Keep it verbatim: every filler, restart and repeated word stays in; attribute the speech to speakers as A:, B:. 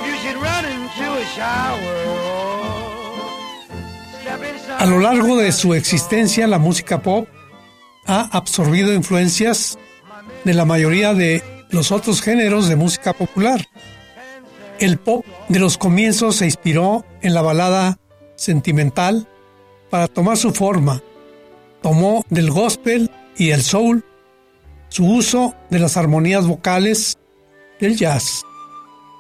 A: A lo largo de su existencia, la música pop ha absorbido influencias de la mayoría de los otros géneros de música popular. El pop de los comienzos se inspiró en la balada sentimental para tomar su forma. Tomó del gospel y el soul su uso de las armonías vocales del jazz.